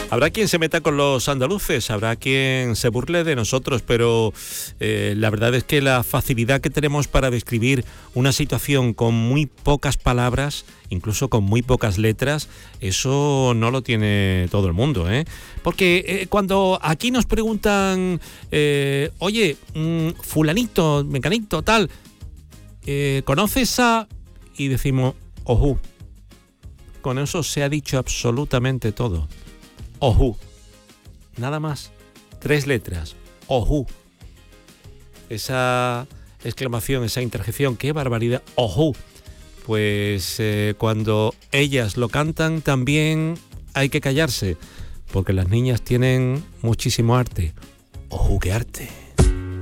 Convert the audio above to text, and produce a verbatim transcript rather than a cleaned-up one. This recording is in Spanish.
Habrá quien se meta con los andaluces, habrá quien se burle de nosotros, pero eh, la verdad es que la facilidad que tenemos para describir una situación con muy pocas palabras, incluso con muy pocas letras, eso no lo tiene todo el mundo, ¿eh? Porque eh, cuando aquí nos preguntan, eh, oye, mmm, fulanito, mecanito, tal, eh, ¿conoces a...? Y decimos, ojú. Con eso se ha dicho absolutamente todo. Ojú. Nada más. Tres letras. Ojú. Esa exclamación, esa interjección, qué barbaridad. Ojú. Pues eh, cuando ellas lo cantan también hay que callarse, porque las niñas tienen muchísimo arte. Ojú, qué arte.